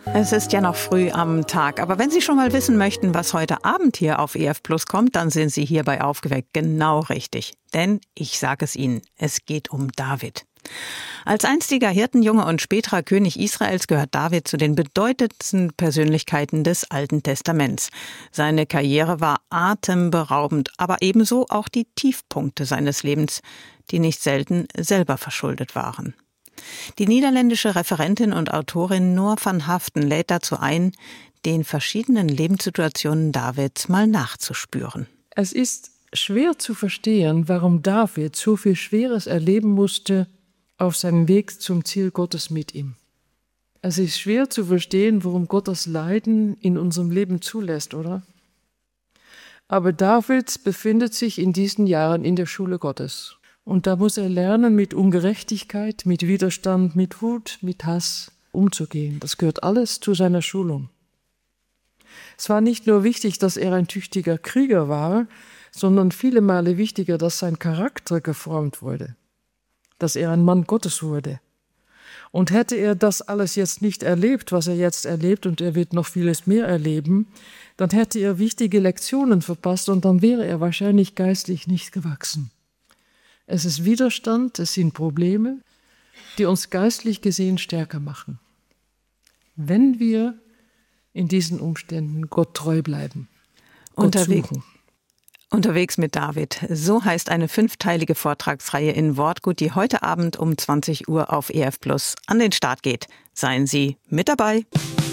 Es ist ja noch früh am Tag, aber wenn Sie schon mal wissen möchten, was heute Abend hier auf EF Plus kommt, dann sind Sie hier bei Aufgeweckt genau richtig. Denn ich sage es Ihnen, es geht um David. Als einstiger Hirtenjunge und späterer König Israels gehört David zu den bedeutendsten Persönlichkeiten des Alten Testaments. Seine Karriere war atemberaubend, aber ebenso auch die Tiefpunkte seines Lebens, die nicht selten selber verschuldet waren. Die niederländische Referentin und Autorin Noor van Haften lädt dazu ein, den verschiedenen Lebenssituationen Davids mal nachzuspüren. Es ist schwer zu verstehen, warum David so viel Schweres erleben musste auf seinem Weg zum Ziel Gottes mit ihm. Es ist schwer zu verstehen, warum Gott das Leiden in unserem Leben zulässt, oder? Aber David befindet sich in diesen Jahren in der Schule Gottes. Und da muss er lernen, mit Ungerechtigkeit, mit Widerstand, mit Wut, mit Hass umzugehen. Das gehört alles zu seiner Schulung. Es war nicht nur wichtig, dass er ein tüchtiger Krieger war, sondern viele Male wichtiger, dass sein Charakter geformt wurde, dass er ein Mann Gottes wurde. Und hätte er das alles jetzt nicht erlebt, was er jetzt erlebt, und er wird noch vieles mehr erleben, dann hätte er wichtige Lektionen verpasst und dann wäre er wahrscheinlich geistlich nicht gewachsen. Es ist Widerstand, es sind Probleme, die uns geistlich gesehen stärker machen, wenn wir in diesen Umständen Gott treu bleiben, Gott suchen. Unterwegs mit David. So heißt eine 5-teilige Vortragsreihe in Wortgut, die heute Abend um 20 Uhr auf EF Plus an den Start geht. Seien Sie mit dabei.